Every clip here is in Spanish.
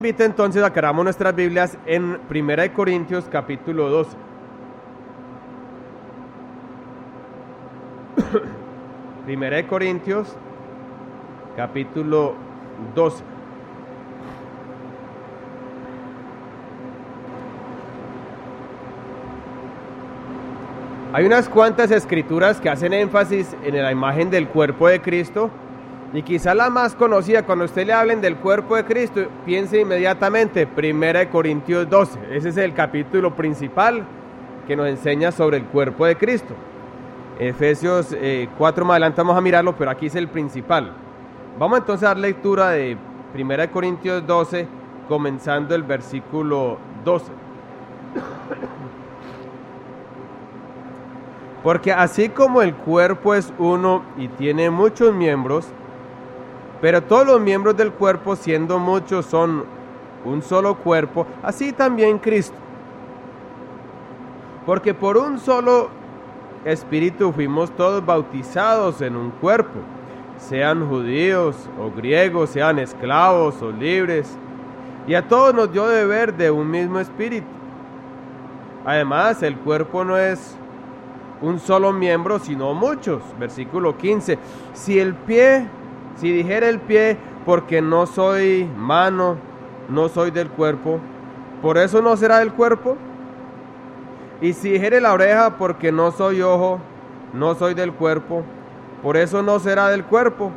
invito entonces a que abramos nuestras Biblias en 1 Corintios capítulo 12. 1 Corintios capítulo 12. Hay unas cuantas escrituras que hacen énfasis en la imagen del cuerpo de Cristo, y quizá la más conocida, cuando usted le hablen del cuerpo de Cristo, piense inmediatamente 1 Corintios 12. Ese es el capítulo principal que nos enseña sobre el cuerpo de Cristo. Efesios 4 más adelante vamos a mirarlo, pero aquí es el principal. Vamos entonces a dar lectura de 1 Corintios 12, comenzando el versículo 12. Porque así como el cuerpo es uno y tiene muchos miembros, pero todos los miembros del cuerpo, siendo muchos, son un solo cuerpo, así también Cristo. Porque por un solo Espíritu fuimos todos bautizados en un cuerpo, sean judíos o griegos, sean esclavos o libres, y a todos nos dio de beber de un mismo Espíritu. Además, el cuerpo no es un solo miembro, sino muchos. Versículo 15. Si dijera el pie, porque no soy mano, no soy del cuerpo, ¿por eso no será del cuerpo? Y si dijere la oreja, porque no soy ojo, no soy del cuerpo, ¿por eso no será del cuerpo?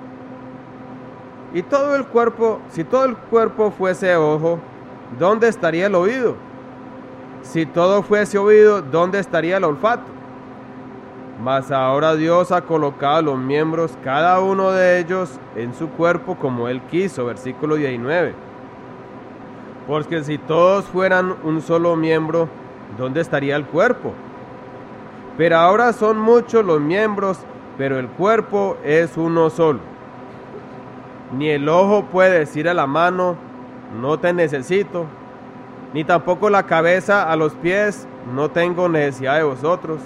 Y todo el cuerpo, si todo el cuerpo fuese ojo, ¿dónde estaría el oído? Si todo fuese oído, ¿dónde estaría el olfato? Mas ahora Dios ha colocado los miembros, cada uno de ellos, en su cuerpo como Él quiso. Versículo 19. Porque si todos fueran un solo miembro, ¿dónde estaría el cuerpo? Pero ahora son muchos los miembros, pero el cuerpo es uno solo. Ni el ojo puede decir a la mano, no te necesito, ni tampoco la cabeza a los pies, no tengo necesidad de vosotros.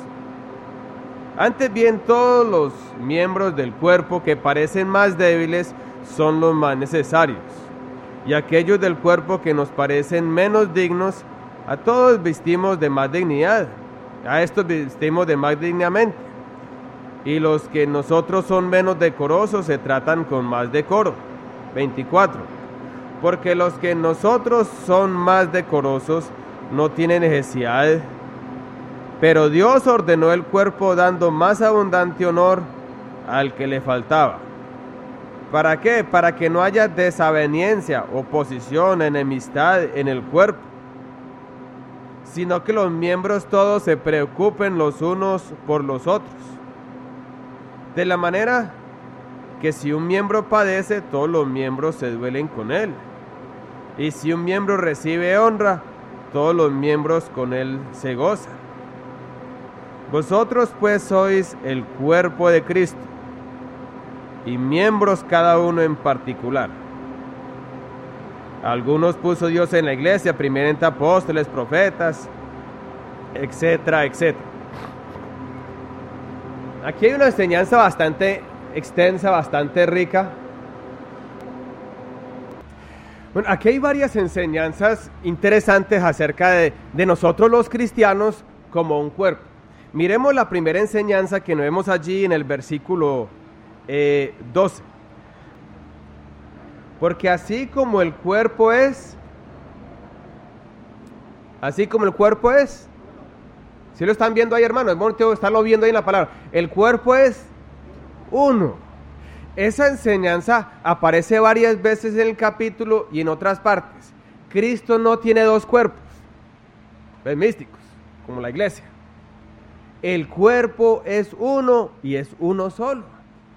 Antes bien, todos los miembros del cuerpo que parecen más débiles son los más necesarios, y aquellos del cuerpo que nos parecen menos dignos, a todos vestimos de más dignidad, a estos vestimos de más dignamente, y los que nosotros son menos decorosos se tratan con más decoro. 24. Porque los que nosotros son más decorosos no tienen necesidad, pero Dios ordenó el cuerpo dando más abundante honor al que le faltaba. ¿Para qué? Para que no haya desaveniencia, oposición, enemistad en el cuerpo, sino que los miembros todos se preocupen los unos por los otros. De la manera que si un miembro padece, todos los miembros se duelen con él. Y si un miembro recibe honra, todos los miembros con él se gozan. Vosotros pues sois el cuerpo de Cristo, y miembros cada uno en particular. Algunos puso Dios en la iglesia, primeramente apóstoles, profetas, etcétera, etcétera. Aquí hay una enseñanza bastante extensa, bastante rica. Bueno, aquí hay varias enseñanzas interesantes acerca de nosotros los cristianos como un cuerpo. Miremos la primera enseñanza que nos vemos allí en el versículo 12. Porque así como el cuerpo es, ¿sí lo están viendo ahí, hermano? Es bonito estarlo viendo ahí en la palabra. El cuerpo es uno. Esa enseñanza aparece varias veces en el capítulo y en otras partes. Cristo no tiene dos cuerpos, pues místicos, como la iglesia. El cuerpo es uno y es uno solo.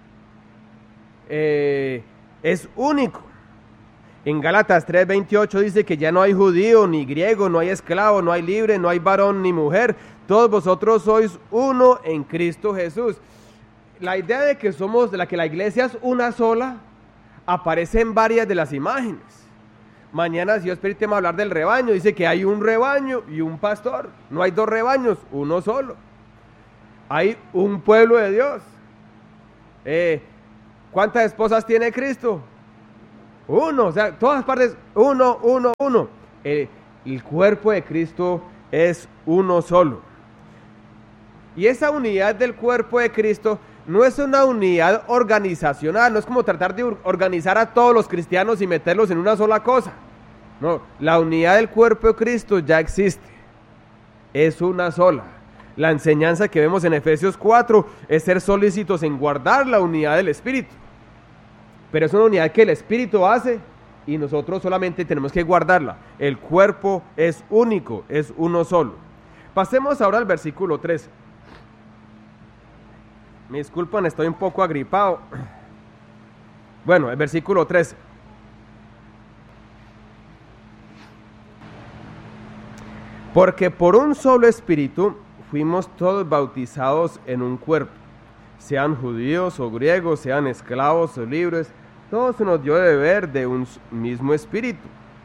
Es único. En Gálatas 3:28 dice que ya no hay judío ni griego, no hay esclavo, no hay libre, no hay varón ni mujer. Todos vosotros sois uno en Cristo Jesús. La idea de que la iglesia es una sola aparece en varias de las imágenes. Mañana, si Dios permite, vamos a hablar del rebaño. Dice que hay un rebaño y un pastor. No hay dos rebaños, uno solo. Hay un pueblo de Dios. ¿Cuántas esposas tiene Cristo? Uno, o sea, todas partes, uno, uno, uno. El cuerpo de Cristo es uno solo. Y esa unidad del cuerpo de Cristo no es una unidad organizacional, no es como tratar de organizar a todos los cristianos y meterlos en una sola cosa. No, la unidad del cuerpo de Cristo ya existe, es una sola. La enseñanza que vemos en Efesios 4 es ser solícitos en guardar la unidad del Espíritu. Pero es una unidad que el Espíritu hace y nosotros solamente tenemos que guardarla. El cuerpo es único, es uno solo. Pasemos ahora al versículo 13. Me disculpan, estoy un poco agripado. Bueno, el versículo 13. Porque por un solo Espíritu fuimos todos bautizados en un cuerpo, sean judíos o griegos, sean esclavos o libres, todo se nos dio de beber de un mismo Espíritu.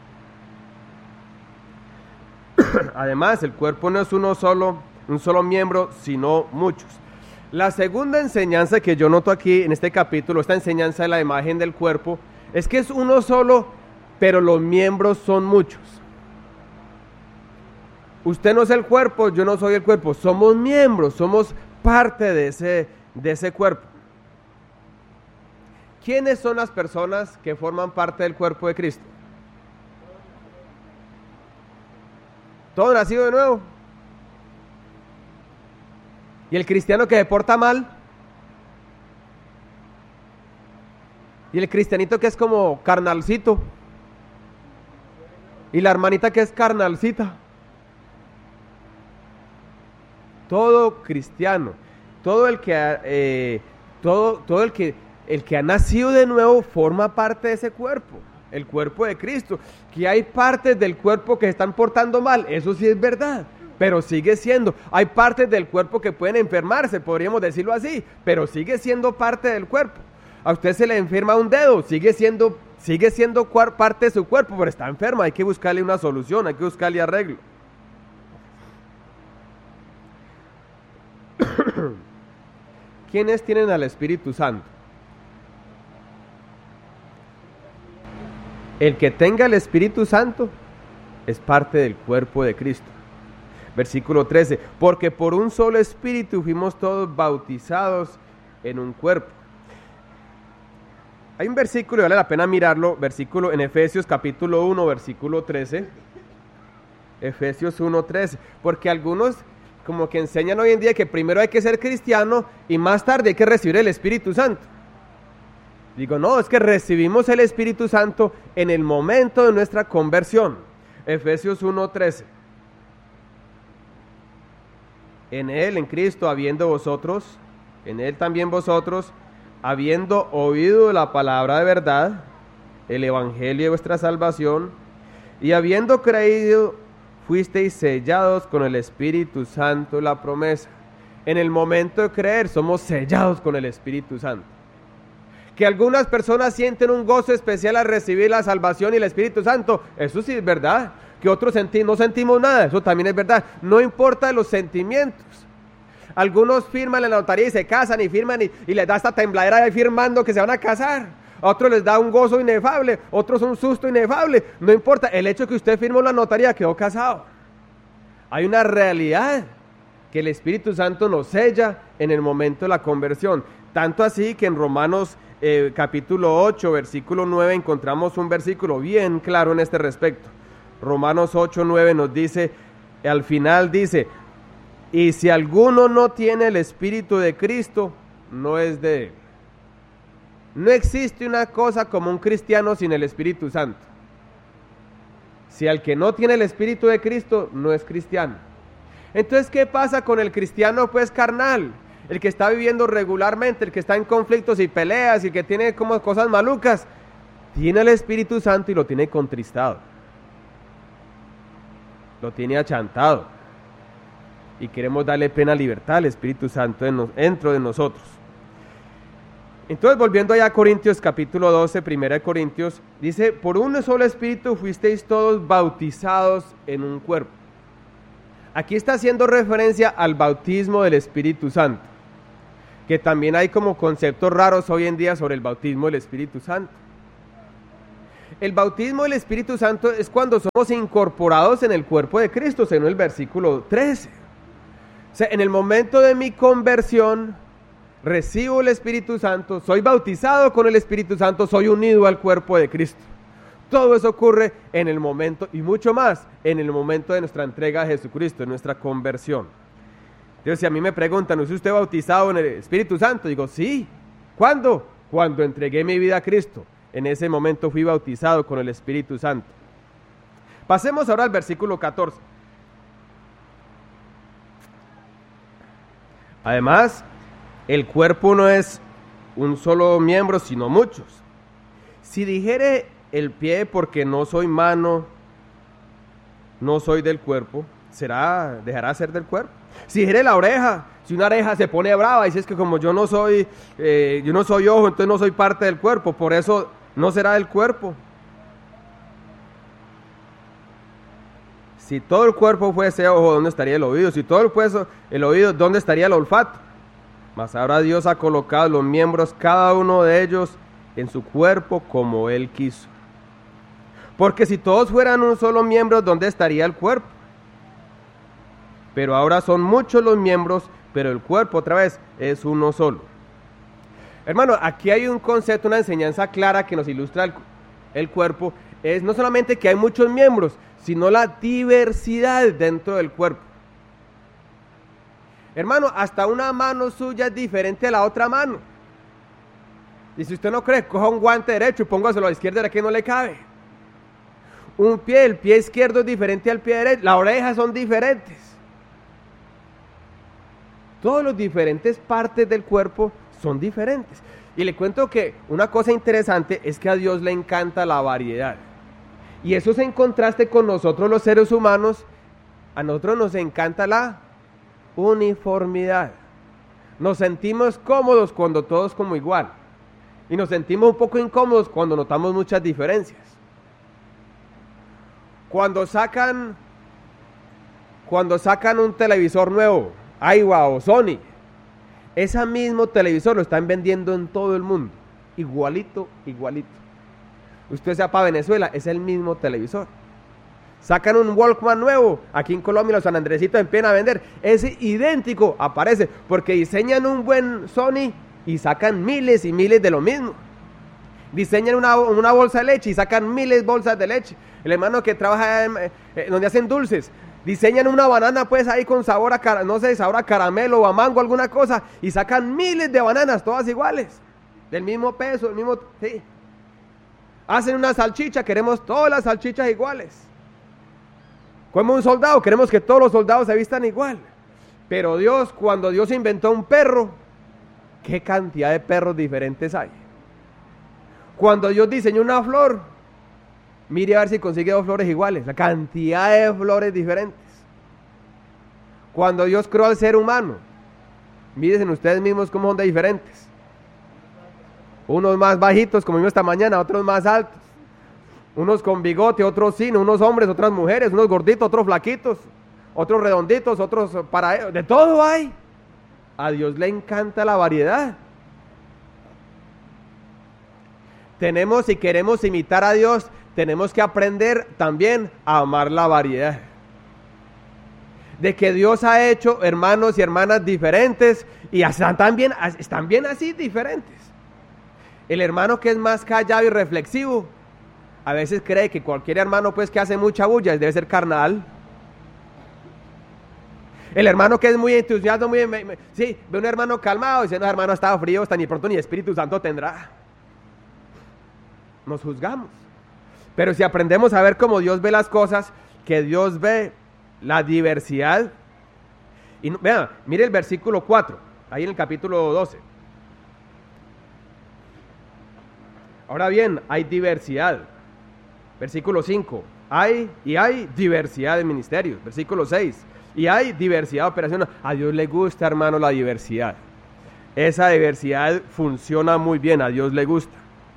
Además, el cuerpo no es un solo miembro, sino muchos. La segunda enseñanza que yo noto aquí en este capítulo, esta enseñanza de la imagen del cuerpo, es que es uno solo, pero los miembros son muchos. Usted no es el cuerpo, yo no soy el cuerpo, somos miembros, somos parte de ese cuerpo. ¿Quiénes son las personas que forman parte del cuerpo de Cristo? Todo nacido de nuevo. ¿Y el cristiano que se porta mal? ¿Y el cristianito que es como carnalcito? ¿Y la hermanita que es carnalcita? Todo cristiano, todo el que ha nacido de nuevo forma parte de ese cuerpo, el cuerpo de Cristo. Que hay partes del cuerpo que se están portando mal, eso sí es verdad, pero sigue siendo. Hay partes del cuerpo que pueden enfermarse, podríamos decirlo así, pero sigue siendo parte del cuerpo. A usted se le enferma un dedo, sigue siendo parte de su cuerpo, pero está enferma, hay que buscarle una solución, hay que buscarle arreglo. ¿Quiénes tienen al Espíritu Santo? El que tenga el Espíritu Santo es parte del cuerpo de Cristo. Versículo 13, porque por un solo Espíritu fuimos todos bautizados en un cuerpo. Hay un versículo, y vale la pena mirarlo, versículo en Efesios capítulo 1, versículo 13. Efesios 1, 13, porque algunos como que enseñan hoy en día que primero hay que ser cristiano y más tarde hay que recibir el Espíritu Santo. Digo, no, es que recibimos el Espíritu Santo en el momento de nuestra conversión. Efesios 1:13. En Él, en Cristo, en Él también vosotros, habiendo oído la palabra de verdad, el evangelio de vuestra salvación, y habiendo creído, fuisteis sellados con el Espíritu Santo de la promesa. En el momento de creer somos sellados con el Espíritu Santo. Que algunas personas sienten un gozo especial al recibir la salvación y el Espíritu Santo, eso sí es verdad. Que otros no sentimos nada, eso también es verdad. No importa los sentimientos. Algunos firman en la notaría y se casan y firman y les da esta tembladera ahí firmando que se van a casar. A otros les da un gozo inefable, otros un susto inefable. No importa, el hecho de que usted firmó la notaría quedó casado. Hay una realidad que el Espíritu Santo nos sella en el momento de la conversión. Tanto así que en Romanos capítulo 8, versículo 9, encontramos un versículo bien claro en este respecto. Romanos 8, 9 nos dice, al final dice, y si alguno no tiene el Espíritu de Cristo, no es de él. No existe una cosa como un cristiano sin el Espíritu Santo. Si al que no tiene el Espíritu de Cristo, no es cristiano. Entonces, ¿qué pasa con el cristiano pues carnal? El que está viviendo regularmente, el que está en conflictos y peleas y que tiene como cosas malucas, tiene el Espíritu Santo y lo tiene contristado. Lo tiene achantado. Y queremos darle plena libertad al Espíritu Santo dentro de nosotros. Entonces, volviendo allá a Corintios capítulo 12, 1 Corintios, dice, por un solo Espíritu fuisteis todos bautizados en un cuerpo. Aquí está haciendo referencia al bautismo del Espíritu Santo, que también hay como conceptos raros hoy en día sobre el bautismo del Espíritu Santo. El bautismo del Espíritu Santo es cuando somos incorporados en el cuerpo de Cristo, según el versículo 13. O sea, en el momento de mi conversión, recibo el Espíritu Santo, soy bautizado con el Espíritu Santo, soy unido al cuerpo de Cristo. Todo eso ocurre en el momento, y mucho más, en el momento de nuestra entrega a Jesucristo, en nuestra conversión. Entonces, si a mí me preguntan, ¿es usted bautizado en el Espíritu Santo? Digo, sí. ¿Cuándo? Cuando entregué mi vida a Cristo. En ese momento fui bautizado con el Espíritu Santo. Pasemos ahora al versículo 14. Además, el cuerpo no es un solo miembro, sino muchos. Si dijere el pie porque no soy mano, no soy del cuerpo, dejará ser del cuerpo. Si dijere la oreja, si una oreja se pone brava y dice es que como yo no soy ojo, entonces no soy parte del cuerpo, por eso no será del cuerpo. Si todo el cuerpo fuese ojo, ¿dónde estaría el oído? Si todo el oído, ¿dónde estaría el olfato? Mas ahora Dios ha colocado los miembros, cada uno de ellos, en su cuerpo como Él quiso. Porque si todos fueran un solo miembro, ¿dónde estaría el cuerpo? Pero ahora son muchos los miembros, pero el cuerpo, otra vez, es uno solo. Hermano, aquí hay un concepto, una enseñanza clara que nos ilustra el cuerpo. Es no solamente que hay muchos miembros, sino la diversidad dentro del cuerpo. Hermano, hasta una mano suya es diferente a la otra mano. Y si usted no cree, coja un guante derecho y póngaselo a la izquierda, que no le cabe. El pie izquierdo es diferente al pie derecho, las orejas son diferentes. Todas las diferentes partes del cuerpo son diferentes. Y le cuento que una cosa interesante es que a Dios le encanta la variedad. Y eso es en contraste con nosotros los seres humanos. A nosotros nos encanta la uniformidad. Nos sentimos cómodos cuando todo es como igual. Y nos sentimos un poco incómodos cuando notamos muchas diferencias. Cuando sacan un televisor nuevo, Aiwa o Sony, ese mismo televisor lo están vendiendo en todo el mundo, igualito. Usted sea para Venezuela, es el mismo televisor. Sacan un Walkman nuevo, aquí en Colombia los San Andresitos empiezan a vender, es idéntico, aparece, porque diseñan un buen Sony y sacan miles y miles de lo mismo. Diseñan una bolsa de leche y sacan miles de bolsas de leche. El hermano que trabaja donde hacen dulces, diseñan una banana pues ahí con sabor sabor a caramelo o a mango, alguna cosa, y sacan miles de bananas, todas iguales, del mismo peso, sí. Hacen una salchicha, queremos todas las salchichas iguales. Como un soldado, queremos que todos los soldados se vistan igual. Pero cuando Dios inventó un perro, ¿qué cantidad de perros diferentes hay? Cuando Dios diseñó una flor, mire a ver si consigue 2 flores iguales, la cantidad de flores diferentes. Cuando Dios creó al ser humano, miren ustedes mismos cómo son de diferentes. Unos más bajitos, como vimos esta mañana, otros más altos. Unos con bigote, otros sin, unos hombres, otras mujeres, unos gorditos, otros flaquitos, otros redonditos, otros de todo hay. A Dios le encanta la variedad. Si queremos imitar a Dios, tenemos que aprender también a amar la variedad. De que Dios ha hecho hermanos y hermanas diferentes y están bien así diferentes. El hermano que es más callado y reflexivo, a veces cree que cualquier hermano pues que hace mucha bulla debe ser carnal. El hermano que es muy entusiasta, ve un hermano calmado, diciendo, hermano, estaba frío, hasta ni pronto ni Espíritu Santo tendrá. Nos juzgamos. Pero si aprendemos a ver cómo Dios ve las cosas, que Dios ve la diversidad. Y vean, mire el versículo 4, ahí en el capítulo 12. Ahora bien, hay diversidad. Versículo 5, hay diversidad de ministerios. Versículo 6, y hay diversidad de operaciones. A Dios le gusta, hermano, la diversidad. Esa diversidad funciona muy bien, a Dios le gusta.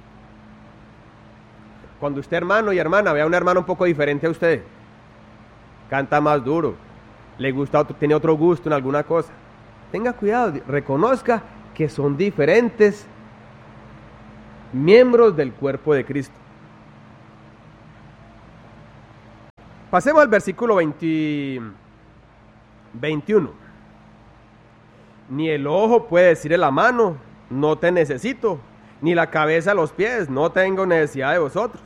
Cuando usted, hermano y hermana, vea a un hermano un poco diferente a usted, canta más duro, le gusta tiene otro gusto en alguna cosa, tenga cuidado, reconozca que son diferentes miembros del cuerpo de Cristo. Pasemos al versículo 21. Ni el ojo puede decirle a la mano, no te necesito, ni la cabeza a los pies, no tengo necesidad de vosotros.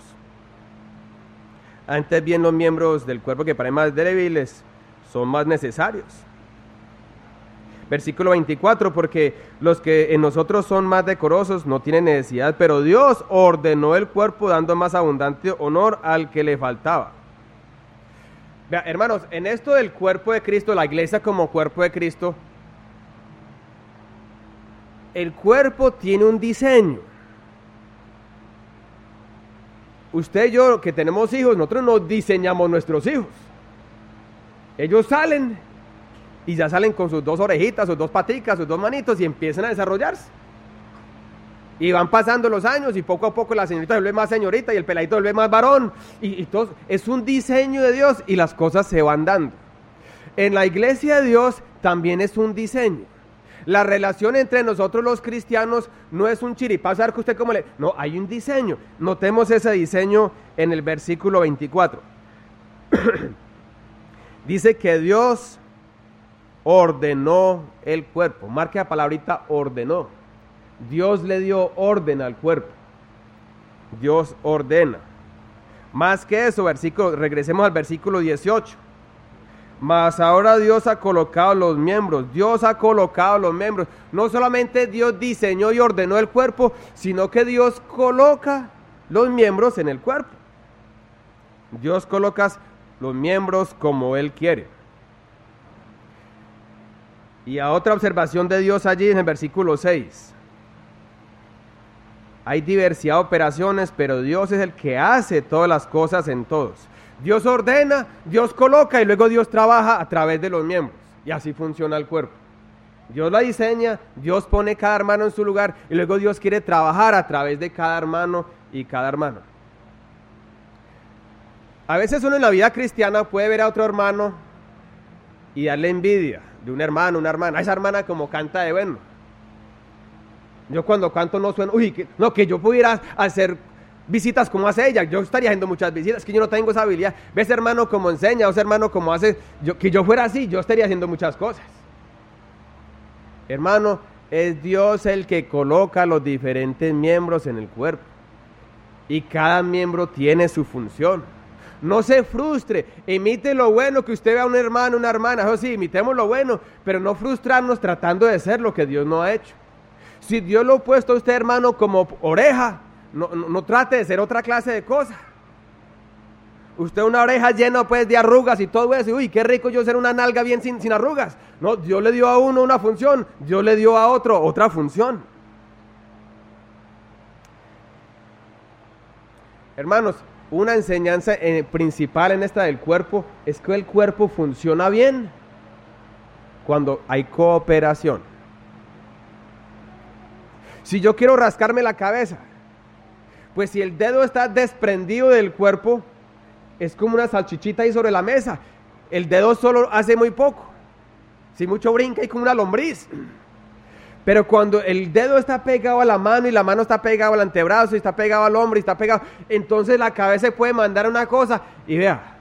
Antes bien, los miembros del cuerpo que parecen más débiles son más necesarios. Versículo 24, porque los que en nosotros son más decorosos no tienen necesidad, pero Dios ordenó el cuerpo dando más abundante honor al que le faltaba. Vea, hermanos, en esto del cuerpo de Cristo, la iglesia como cuerpo de Cristo, el cuerpo tiene un diseño. Usted y yo que tenemos hijos, nosotros no diseñamos nuestros hijos. Ellos salen y ya salen con sus 2 orejitas, sus 2 paticas, sus 2 manitos y empiezan a desarrollarse. Y van pasando los años y poco a poco la señorita se vuelve más señorita y el peladito se vuelve más varón. Y todo es un diseño de Dios y las cosas se van dando. En la iglesia de Dios también es un diseño. La relación entre nosotros los cristianos no es un chiripazo, que usted como le... No, hay un diseño. Notemos ese diseño en el versículo 24. Dice que Dios ordenó el cuerpo. Marque la palabrita ordenó. Dios le dio orden al cuerpo. Dios ordena. Más que eso, regresemos al versículo 18. Mas ahora Dios ha colocado los miembros. Dios ha colocado los miembros. No solamente Dios diseñó y ordenó el cuerpo, sino que Dios coloca los miembros en el cuerpo. Dios coloca los miembros como Él quiere. Y a otra observación de Dios allí en el versículo 6. Hay diversidad de operaciones, pero Dios es el que hace todas las cosas en todos. Dios ordena, Dios coloca y luego Dios trabaja a través de los miembros. Y así funciona el cuerpo. Dios la diseña, Dios pone cada hermano en su lugar y luego Dios quiere trabajar a través de cada hermano y cada hermana. A veces uno en la vida cristiana puede ver a otro hermano y darle envidia de un hermano, una hermana. Esa hermana como canta de bueno. Yo cuando canto no sueno, que yo pudiera hacer visitas como hace ella, yo estaría haciendo muchas visitas, que yo no tengo esa habilidad. Ves hermano como enseña, o ese hermano como hace, que yo fuera así, yo estaría haciendo muchas cosas. Hermano, es Dios el que coloca los diferentes miembros en el cuerpo. Y cada miembro tiene su función. No se frustre, imite lo bueno que usted vea a un hermano, una hermana, eso sí, imitemos lo bueno, pero no frustrarnos tratando de ser lo que Dios no ha hecho. Si Dios lo ha puesto a usted, hermano, como oreja, no trate de ser otra clase de cosa. Usted una oreja llena pues de arrugas y todo eso, qué rico yo ser una nalga bien sin arrugas. No, Dios le dio a uno una función, Dios le dio a otro otra función. Hermanos, una enseñanza principal en esta del cuerpo es que el cuerpo funciona bien cuando hay cooperación. Si yo quiero rascarme la cabeza, pues si el dedo está desprendido del cuerpo, es como una salchichita ahí sobre la mesa. El dedo solo hace muy poco. Si mucho brinca, hay como una lombriz. Pero cuando el dedo está pegado a la mano y la mano está pegada al antebrazo y está pegado al hombro y está pegado, entonces la cabeza puede mandar una cosa. Y vea,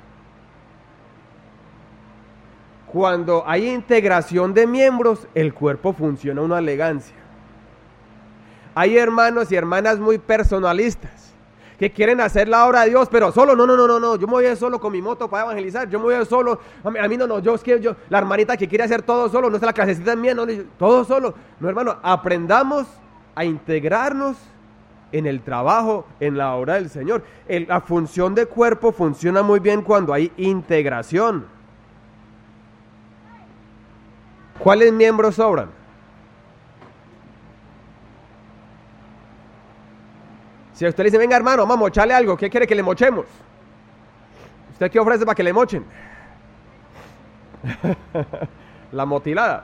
cuando hay integración de miembros, el cuerpo funciona a una elegancia. Hay hermanos y hermanas muy personalistas que quieren hacer la obra de Dios, pero solo, no, yo me voy a ir solo con mi moto para evangelizar, yo me voy a ir solo, a mí no, la hermanita que quiere hacer todo solo, no es la clasecita mía, no, todo solo. No, hermano, aprendamos a integrarnos en el trabajo, en la obra del Señor. La función de cuerpo funciona muy bien cuando hay integración. ¿Cuáles miembros sobran? Si a usted le dice, venga hermano, vamos a mocharle algo, ¿qué quiere que le mochemos? ¿Usted qué ofrece para que le mochen? La motilada.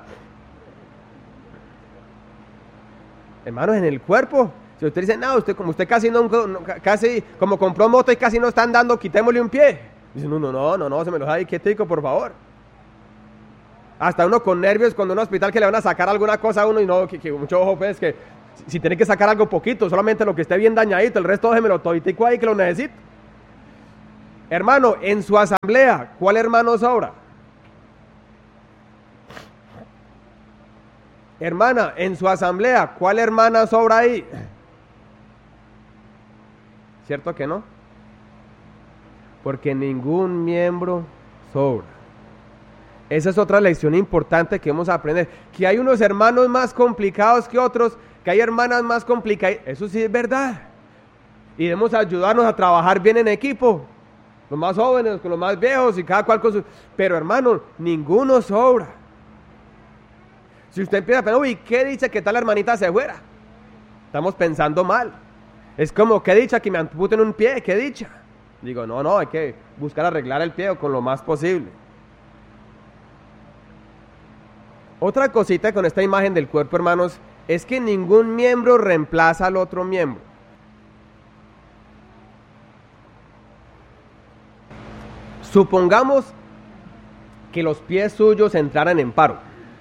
Hermanos, en el cuerpo, si usted dice, no, usted casi como compró moto y casi no está andando, quitémosle un pie. Dice, no, se me lo deja ahí quietico, por favor. Hasta uno con nervios cuando en un hospital que le van a sacar alguna cosa a uno y no, que mucho ojo pues, que si tiene que sacar algo poquito, solamente lo que esté bien dañadito, el resto déjemelo toditico ahí que lo necesito. Hermano, en su asamblea, ¿cuál hermano sobra? Hermana, en su asamblea, ¿cuál hermana sobra ahí? ¿Cierto que no? Porque ningún miembro sobra. Esa es otra lección importante que vamos a aprender. Que hay unos hermanos más complicados que otros, que hay hermanas más complicadas. Eso sí es verdad. Y debemos ayudarnos a trabajar bien en equipo. Los más jóvenes con los más viejos y cada cual con su... Pero hermano, ninguno sobra. Si usted empieza a pensar, uy, qué dicha que tal hermanita se fuera. Estamos pensando mal. Es como, qué dicha que me amputen un pie, qué dicha. Digo, no, hay que buscar arreglar el pie con lo más posible. Otra cosita con esta imagen del cuerpo, hermanos, es que ningún miembro reemplaza al otro miembro. Supongamos que los pies suyos entraran en paro.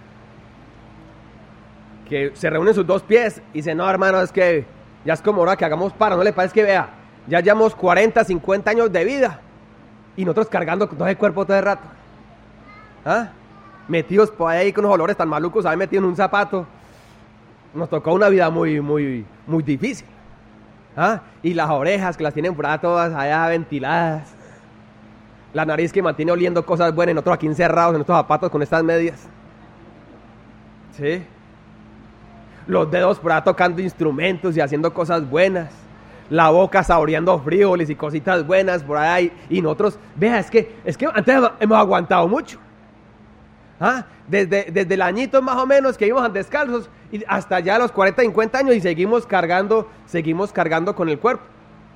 Que se reúnen sus dos pies y dicen, no, hermano, es que ya es como hora que hagamos paro. No le parece que vea, ya llevamos 40, 50 años de vida y nosotros cargando todo el cuerpo todo el rato. ¿Ah? Metidos por ahí con unos olores tan malucos, ahí metidos en un zapato. Nos tocó una vida muy difícil. ¿Ah? Y las orejas que las tienen por ahí todas allá ventiladas. La nariz que mantiene oliendo cosas buenas y nosotros aquí encerrados en estos zapatos con estas medias. ¿Sí? Los dedos por ahí tocando instrumentos y haciendo cosas buenas. La boca saboreando frijoles y cositas buenas por ahí. Y nosotros, vea, es que antes hemos aguantado mucho. ¿Ah? Desde el añito más o menos que íbamos descalzos y hasta ya los 40, 50 años y seguimos cargando con el cuerpo.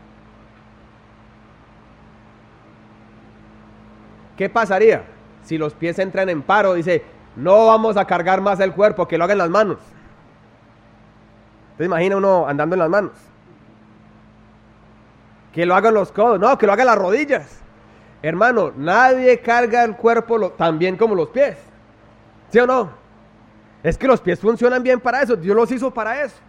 ¿Qué pasaría si los pies entran en paro? Dice, no vamos a cargar más el cuerpo, que lo hagan las manos. ¿Se imagina uno andando en las manos? Que lo hagan los codos, no, que lo hagan las rodillas. Hermano, nadie carga el cuerpo tan bien como los pies. ¿Sí o no? Es que los pies funcionan bien para eso, Dios los hizo para eso.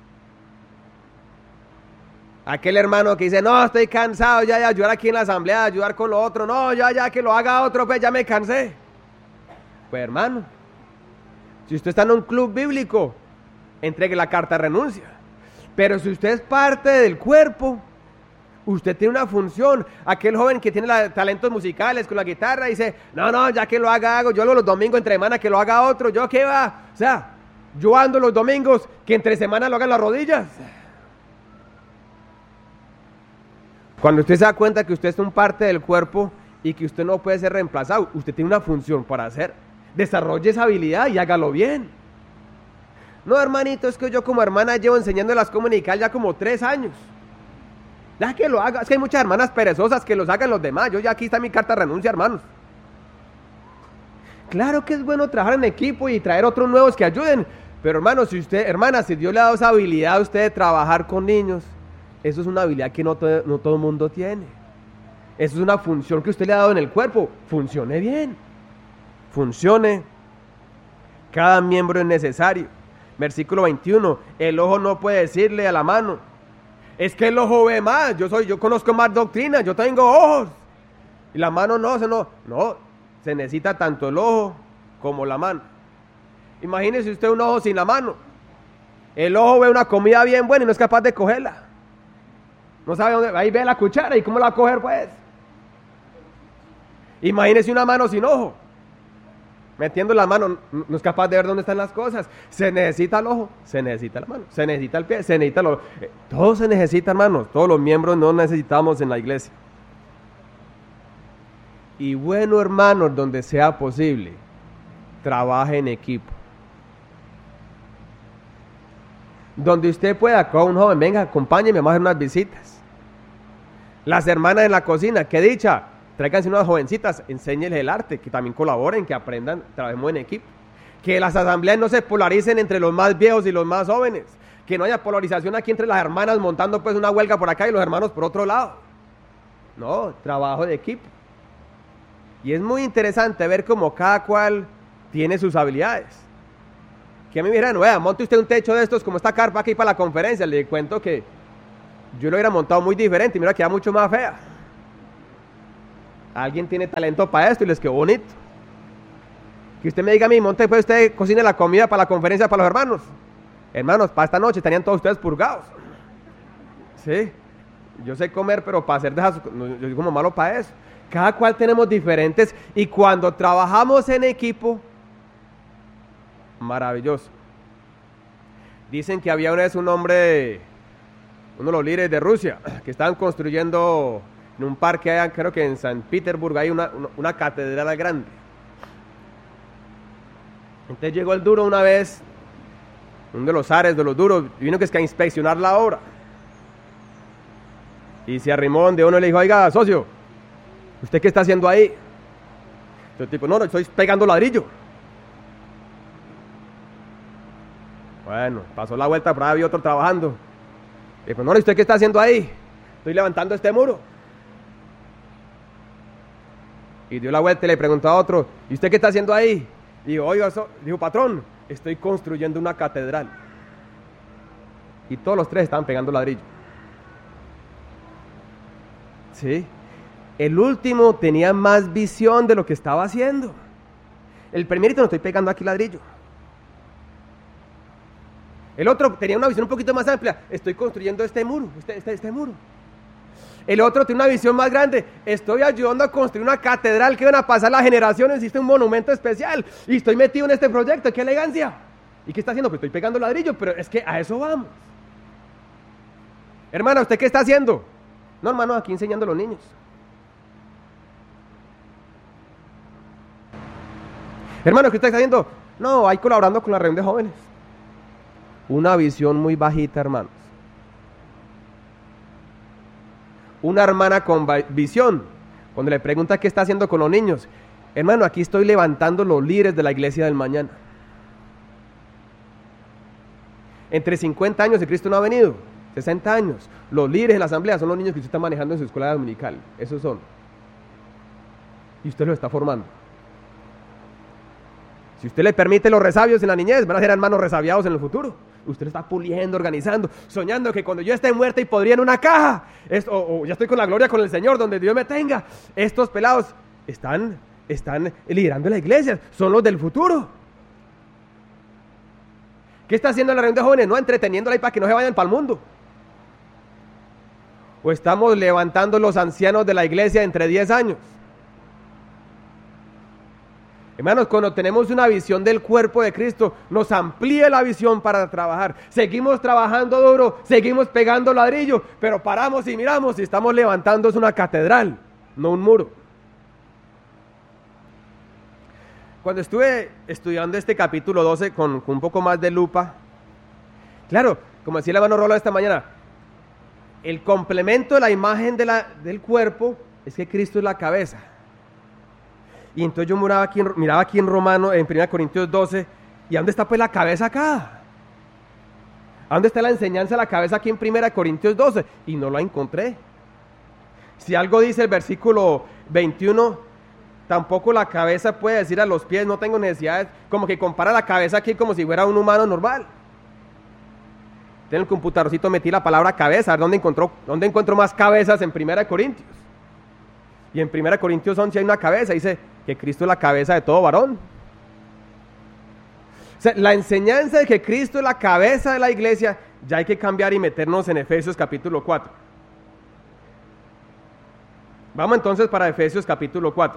Aquel hermano que dice, no, estoy cansado ya de ayudar aquí en la asamblea, de ayudar con lo otro, no, ya que lo haga otro, pues ya me cansé. Pues hermano, si usted está en un club bíblico, entregue la carta de renuncia. Pero si usted es parte del cuerpo, usted tiene una función. Aquel joven que tiene talentos musicales con la guitarra dice, no, ya que lo hago yo los domingos entre semana, que lo haga otro, yo qué va. O sea, yo ando los domingos, que entre semana lo hagan las rodillas. Cuando usted se da cuenta que usted es un parte del cuerpo y que usted no puede ser reemplazado, usted tiene una función para hacer. Desarrolle esa habilidad y hágalo bien. No, hermanito, es que yo como hermana llevo enseñándolas cómo comunicar ya como 3 años. Ya que lo haga, es que hay muchas hermanas perezosas, que los hagan los demás. Yo ya aquí está mi carta de renuncia, hermanos. Claro que es bueno trabajar en equipo y traer otros nuevos que ayuden. Pero hermano, si Dios le ha dado esa habilidad a usted de trabajar con niños, eso es una habilidad que no todo el mundo tiene. Eso es una función que usted le ha dado en el cuerpo. Funcione bien. Funcione. Cada miembro es necesario. Versículo 21. El ojo no puede decirle a la mano, es que el ojo ve más. Yo conozco más doctrina. Yo tengo ojos. Y la mano no. Se necesita tanto el ojo como la mano. Imagínese usted un ojo sin la mano. El ojo ve una comida bien buena y no es capaz de cogerla. No sabe dónde, ahí ve la cuchara y cómo la va a coger pues. Imagínese una mano sin ojo. Metiendo la mano, no es capaz de ver dónde están las cosas. Se necesita el ojo, se necesita la mano, se necesita el pie, se necesita todo se necesita, hermanos. Todos los miembros no necesitamos en la iglesia. Y bueno, hermanos, donde sea posible, trabaje en equipo. Donde usted pueda, con un joven, venga, acompáñeme, vamos a hacer unas visitas. Las hermanas en la cocina, qué dicha, tráiganse unas jovencitas, enséñenles el arte, que también colaboren, que aprendan, trabajemos en equipo. Que las asambleas no se polaricen entre los más viejos y los más jóvenes. Que no haya polarización aquí entre las hermanas montando pues una huelga por acá y los hermanos por otro lado. No, trabajo de equipo. Y es muy interesante ver cómo cada cual tiene sus habilidades. Que a mí me dirán, vea, monte usted un techo de estos como esta carpa aquí para la conferencia. Le cuento que yo lo hubiera montado muy diferente y mira, queda mucho más fea. Alguien tiene talento para esto y les quedó bonito. Que usted me diga a mí, monte, pues usted cocine la comida para la conferencia para los hermanos. Hermanos, para esta noche estarían todos ustedes purgados. Sí, yo sé comer, pero para hacer de esas, yo soy como malo para eso. Cada cual tenemos diferentes y cuando trabajamos en equipo, maravilloso. Dicen que había una vez un hombre, uno de los líderes de Rusia, que estaban construyendo en un parque allá, creo que en San Petersburgo, hay una catedral grande. Entonces llegó el duro una vez, uno de los zares de los duros, vino que es que a inspeccionar la obra. Y se arrimó donde uno y le dijo, oiga, socio, ¿usted qué está haciendo ahí? El tipo, no, estoy pegando ladrillo. Bueno, pasó la vuelta, por ahí había otro trabajando. Le dijo, no, ¿usted qué está haciendo ahí? Estoy levantando este muro. Y dio la vuelta y le preguntó a otro, ¿y usted qué está haciendo ahí? Dijo, oiga, dijo, patrón, estoy construyendo una catedral. Y todos los tres estaban pegando ladrillo. Sí. El último tenía más visión de lo que estaba haciendo. El primerito no estoy pegando aquí ladrillo. El otro tenía una visión un poquito más amplia. Estoy construyendo este muro, este muro. El otro tiene una visión más grande. Estoy ayudando a construir una catedral que van a pasar las generaciones. Existe un monumento especial. Y estoy metido en este proyecto. ¡Qué elegancia! ¿Y qué está haciendo? Pues estoy pegando ladrillo, pero es que a eso vamos. Hermana, ¿usted qué está haciendo? No, hermano, aquí enseñando a los niños. Hermano, ¿qué está haciendo? No, ahí colaborando con la reunión de jóvenes. Una visión muy bajita, hermanos. Una hermana con visión, cuando le pregunta qué está haciendo con los niños, hermano, aquí estoy levantando los líderes de la iglesia del mañana. Entre 50 años y Cristo no ha venido, 60 años, los líderes de la asamblea son los niños que usted está manejando en su escuela dominical, esos son. Y usted los está formando. Si usted le permite los resabios en la niñez, van a ser hermanos resabiados en el futuro. Usted lo está puliendo, organizando, soñando que cuando yo esté muerta y podría en una caja, o ya estoy con la gloria con el Señor, donde Dios me tenga, estos pelados están liderando la iglesia, son los del futuro. ¿Qué está haciendo la reunión de jóvenes? No, entreteniéndola ahí para que no se vayan para el mundo. O estamos levantando los ancianos de la iglesia entre 10 años. Hermanos, cuando tenemos una visión del cuerpo de Cristo, nos amplía la visión para trabajar. Seguimos trabajando duro, seguimos pegando ladrillo, pero paramos y miramos y estamos levantando una catedral, no un muro. Cuando estuve estudiando este capítulo 12 con un poco más de lupa, claro, como decía el hermano Rolo esta mañana, el complemento de la imagen del cuerpo es que Cristo es la cabeza. Y entonces yo miraba aquí en Romano, en 1 Corintios 12, ¿y dónde está pues la cabeza acá? ¿A dónde está la enseñanza de la cabeza aquí en 1 Corintios 12? Y no la encontré. Si algo dice el versículo 21, tampoco la cabeza puede decir a los pies, no tengo necesidad, como que compara la cabeza aquí como si fuera un humano normal. En el computadorcito metí la palabra cabeza, a ver dónde encuentro más cabezas en 1 Corintios. Y en 1 Corintios 11 hay una cabeza, dice que Cristo es la cabeza de todo varón. O sea, la enseñanza de que Cristo es la cabeza de la iglesia, ya hay que cambiar y meternos en Efesios capítulo 4. Vamos entonces para Efesios capítulo 4.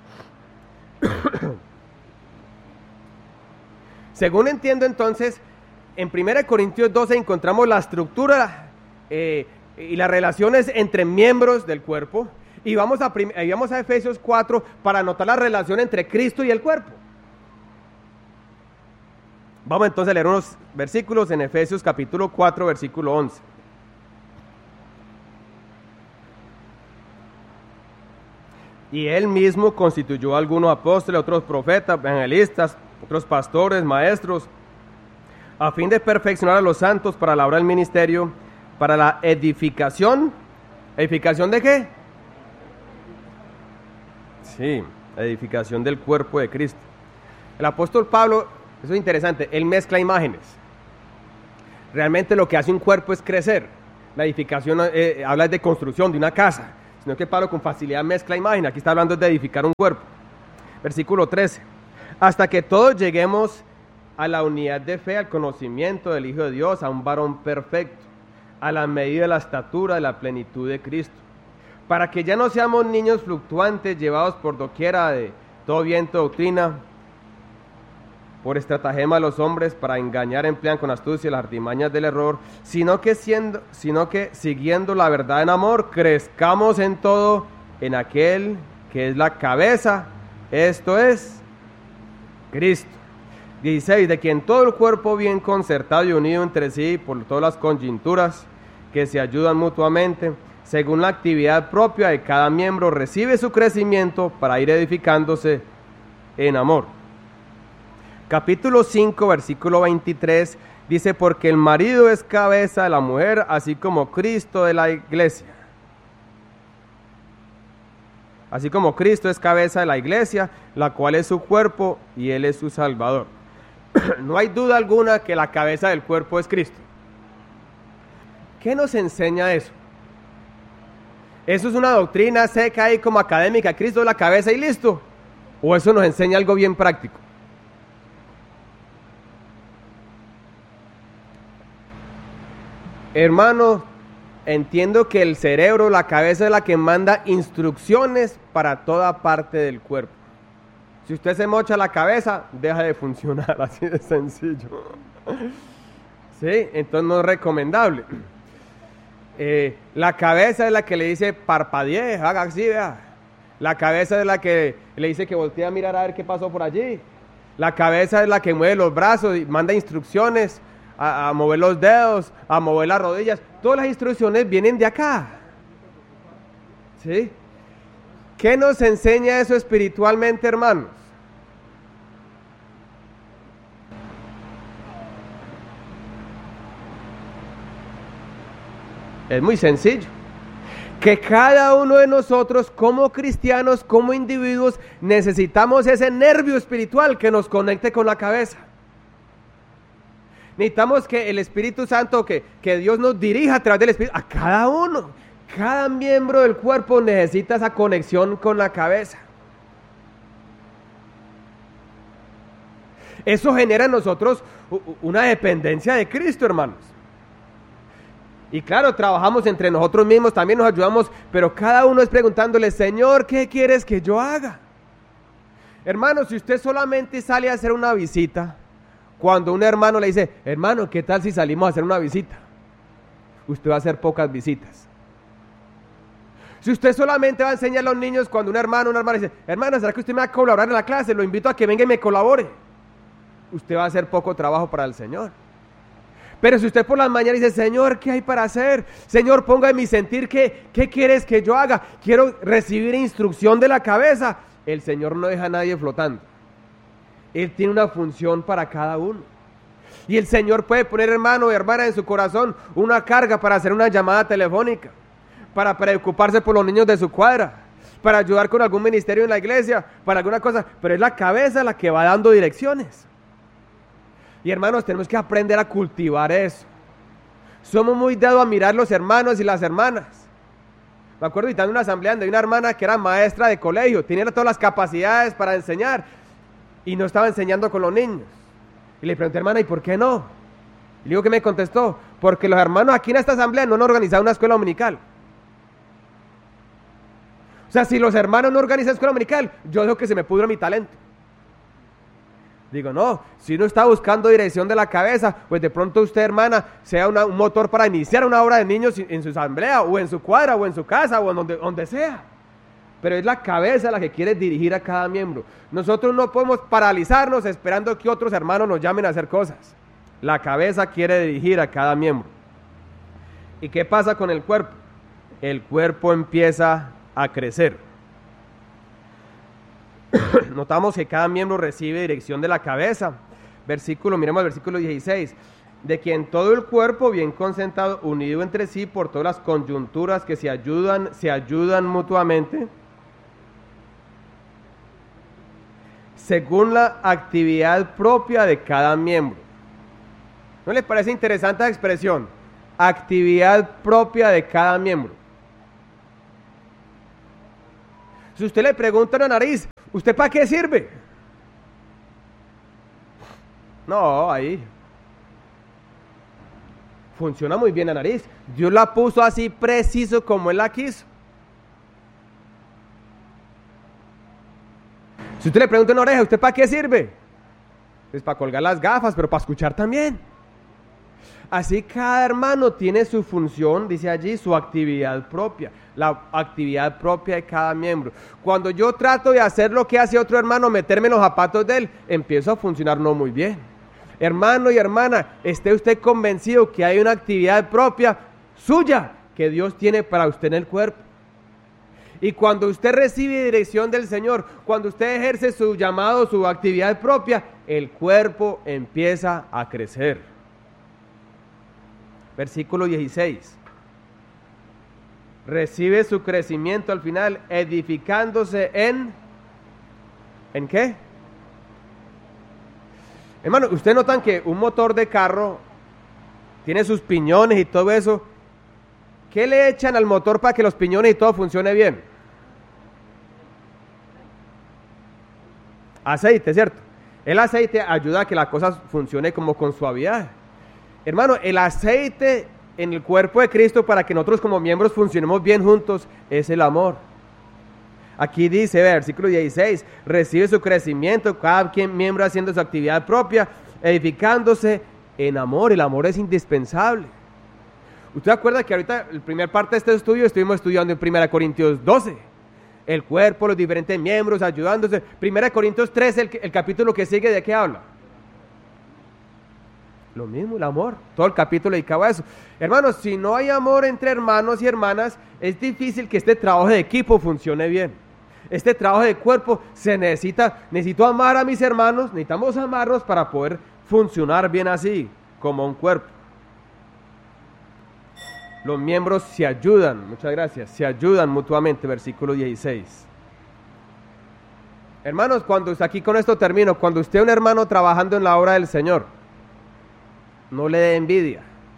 Según entiendo entonces, en 1 Corintios 12 encontramos la estructura y las relaciones entre miembros del cuerpo. Y vamos a Efesios 4 para anotar la relación entre Cristo y el cuerpo. Vamos entonces a leer unos versículos en Efesios capítulo 4, versículo 11. Y él mismo constituyó a algunos apóstoles, otros profetas, evangelistas, otros pastores, maestros, a fin de perfeccionar a los santos para la obra del ministerio, para la edificación. ¿Edificación de qué? Sí, la edificación del cuerpo de Cristo. El apóstol Pablo, eso es interesante, él mezcla imágenes. Realmente lo que hace un cuerpo es crecer. La edificación habla de construcción de una casa. sino que Pablo con facilidad mezcla imagen. Aquí está hablando de edificar un cuerpo. Versículo 13. Hasta que todos lleguemos a la unidad de fe, al conocimiento del Hijo de Dios, a un varón perfecto, a la medida de la estatura de la plenitud de Cristo, para que ya no seamos niños fluctuantes, llevados por doquiera de todo viento de doctrina, por estratagema de los hombres, para engañar emplean con astucia las artimañas del error, sino que siguiendo la verdad en amor, crezcamos en todo en aquel que es la cabeza, esto es Cristo. 16. De quien todo el cuerpo bien concertado y unido entre sí por todas las coyunturas que se ayudan mutuamente, según la actividad propia de cada miembro, recibe su crecimiento para ir edificándose en amor. Capítulo 5, versículo 23, dice, porque el marido es cabeza de la mujer, así como Cristo de la iglesia. Así como Cristo es cabeza de la iglesia, la cual es su cuerpo y Él es su Salvador. No hay duda alguna que la cabeza del cuerpo es Cristo. ¿Qué nos enseña eso? ¿Eso es una doctrina seca y como académica? ¿Cristo es la cabeza y listo? ¿O eso nos enseña algo bien práctico? Hermano, entiendo que el cerebro, la cabeza es la que manda instrucciones para toda parte del cuerpo. Si usted se mocha la cabeza, deja de funcionar, así de sencillo. ¿Sí? Entonces no es recomendable. La cabeza es la que le dice parpadee, haga así, vea. La cabeza es la que le dice que voltee a mirar a ver qué pasó por allí. La cabeza es la que mueve los brazos y manda instrucciones a mover los dedos, a mover las rodillas. Todas las instrucciones vienen de acá. ¿Sí? ¿Qué nos enseña eso espiritualmente, hermanos? Es muy sencillo. Que cada uno de nosotros como cristianos, como individuos, necesitamos ese nervio espiritual que nos conecte con la cabeza. Necesitamos que el Espíritu Santo, que Dios nos dirija a través del Espíritu, a cada uno. Cada miembro del cuerpo necesita esa conexión con la cabeza. Eso genera en nosotros una dependencia de Cristo, hermanos. Y claro, trabajamos entre nosotros mismos, también nos ayudamos, pero cada uno es preguntándole, Señor, ¿qué quieres que yo haga? Hermano, si usted solamente sale a hacer una visita, cuando un hermano le dice, hermano, ¿qué tal si salimos a hacer una visita? Usted va a hacer pocas visitas. Si usted solamente va a enseñar a los niños cuando una hermana dice, hermana, ¿será que usted me va a colaborar en la clase? Lo invito a que venga y me colabore. Usted va a hacer poco trabajo para el Señor. Pero si usted por las mañanas dice, Señor, ¿qué hay para hacer? Señor, ponga en mi sentir, ¿qué quieres que yo haga? Quiero recibir instrucción de la cabeza. El Señor no deja a nadie flotando. Él tiene una función para cada uno. Y el Señor puede poner, hermano y hermana, en su corazón una carga para hacer una llamada telefónica, para preocuparse por los niños de su cuadra, para ayudar con algún ministerio en la iglesia, para alguna cosa. Pero es la cabeza la que va dando direcciones. Y hermanos, tenemos que aprender a cultivar eso. Somos muy dados a mirar los hermanos y las hermanas. Me acuerdo visitando una asamblea donde hay una hermana que era maestra de colegio, tenía todas las capacidades para enseñar y no estaba enseñando con los niños. Y le pregunté, hermana, ¿y por qué no? Y le digo que me contestó, porque los hermanos aquí en esta asamblea no han organizado una escuela dominical. O sea, si los hermanos no organizan escuela dominical, yo dejo que se me pudra mi talento. Digo, no, si uno está buscando dirección de la cabeza, pues de pronto usted, hermana, sea un motor para iniciar una obra de niños en su asamblea, o en su cuadra, o en su casa, o en donde sea. Pero es la cabeza la que quiere dirigir a cada miembro. Nosotros no podemos paralizarnos esperando que otros hermanos nos llamen a hacer cosas. La cabeza quiere dirigir a cada miembro. ¿Y qué pasa con el cuerpo? El cuerpo empieza a crecer. Notamos que cada miembro recibe dirección de la cabeza. Miremos el versículo 16. De quien todo el cuerpo bien concentrado, unido entre sí por todas las coyunturas que se ayudan mutuamente, según la actividad propia de cada miembro. ¿No les parece interesante la expresión? Actividad propia de cada miembro. Si usted le pregunta a una nariz, ¿usted para qué sirve? No, ahí funciona muy bien la nariz. Dios la puso así preciso como Él la quiso. Si usted le pregunta a una oreja, ¿usted para qué sirve? Pues para colgar las gafas, pero para escuchar también. Así cada hermano tiene su función, dice allí, su actividad propia. La actividad propia de cada miembro. Cuando yo trato de hacer lo que hace otro hermano, meterme en los zapatos de él, empiezo a funcionar no muy bien. Hermano y hermana, esté usted convencido que hay una actividad propia suya que Dios tiene para usted en el cuerpo. Y cuando usted recibe dirección del Señor, cuando usted ejerce su llamado, su actividad propia, el cuerpo empieza a crecer. Versículo 16. Recibe su crecimiento al final, edificándose ¿en qué? Hermano, ustedes notan que un motor de carro tiene sus piñones y todo eso. ¿Qué le echan al motor para que los piñones y todo funcione bien? Aceite, ¿cierto? El aceite ayuda a que la cosa funcione como con suavidad. Hermano, el aceite en el cuerpo de Cristo para que nosotros como miembros funcionemos bien juntos es el amor. Aquí dice, versículo 16, recibe su crecimiento, cada miembro haciendo su actividad propia, edificándose en amor. El amor es indispensable. ¿Usted acuerda que ahorita, la primera parte de este estudio, estuvimos estudiando en 1 Corintios 12? El cuerpo, los diferentes miembros, ayudándose. 1 Corintios 13, el capítulo que sigue, ¿de qué habla? Lo mismo, el amor. Todo el capítulo dedicado a eso. Hermanos, si no hay amor entre hermanos y hermanas, es difícil que este trabajo de equipo funcione bien. Este trabajo de cuerpo necesito amar a mis hermanos, necesitamos amarlos para poder funcionar bien así, como un cuerpo. Los miembros se ayudan, muchas gracias, se ayudan mutuamente, versículo 16. Hermanos, aquí con esto termino, cuando usted es un hermano trabajando en la obra del Señor, no le dé envidia,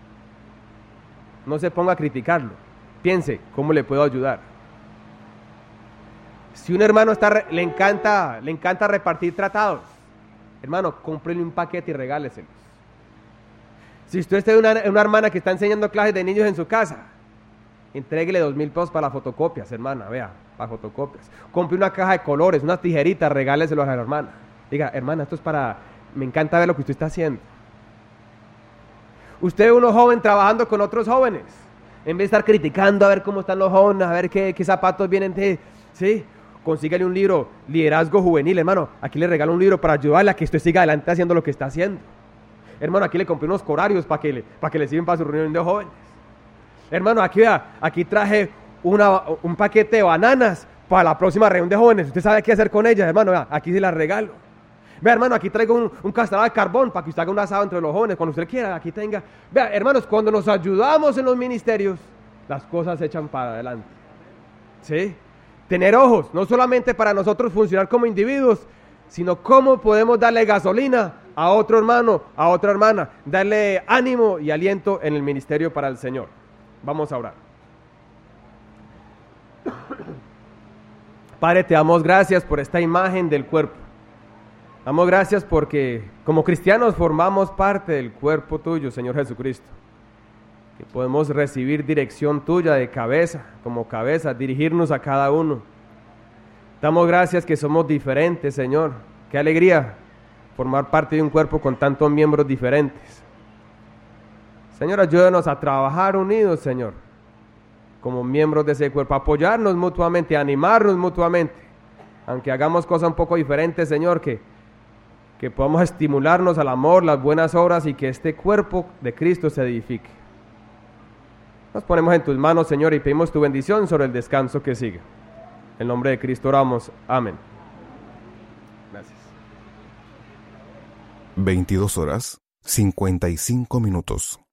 no se ponga a criticarlo, piense, ¿cómo le puedo ayudar? Si un hermano le encanta repartir tratados, hermano, cómprele un paquete y regáleselos. Si usted es una hermana que está enseñando clases de niños en su casa, entréguele 2,000 pesos para las fotocopias, hermana, vea, para fotocopias. Compre una caja de colores, unas tijeritas, regáleselos a la hermana. Diga, hermana, esto es me encanta ver lo que usted está haciendo. Usted es uno joven trabajando con otros jóvenes, en vez de estar criticando a ver cómo están los jóvenes, a ver qué zapatos vienen de, ¿sí? Consígale un libro, liderazgo juvenil, hermano. Aquí le regalo un libro para ayudarle a que usted siga adelante haciendo lo que está haciendo. Hermano, aquí le compré unos corarios para que le sirvan para su reunión de jóvenes. Hermano, aquí traje un paquete de bananas para la próxima reunión de jóvenes. Usted sabe qué hacer con ellas, hermano. Vea, aquí se las regalo. Vea, hermano, aquí traigo un castrador de carbón para que usted haga un asado entre los jóvenes. Cuando usted quiera, aquí tenga. Vea, hermanos, cuando nos ayudamos en los ministerios, las cosas se echan para adelante. ¿Sí? Tener ojos, no solamente para nosotros funcionar como individuos, sino cómo podemos darle gasolina a otro hermano, a otra hermana, darle ánimo y aliento en el ministerio para el Señor. Vamos a orar. Padre, te damos gracias por esta imagen del cuerpo. Damos gracias porque como cristianos formamos parte del cuerpo tuyo, Señor Jesucristo. Que podemos recibir dirección tuya de cabeza, como cabeza, dirigirnos a cada uno. Damos gracias que somos diferentes, Señor. Qué alegría formar parte de un cuerpo con tantos miembros diferentes. Señor, ayúdanos a trabajar unidos, Señor, como miembros de ese cuerpo, apoyarnos mutuamente, animarnos mutuamente, aunque hagamos cosas un poco diferentes, Señor, que podamos estimularnos al amor, las buenas obras y que este cuerpo de Cristo se edifique. Nos ponemos en tus manos, Señor, y pedimos tu bendición sobre el descanso que sigue. En nombre de Cristo oramos. Amén. Gracias. 22:55.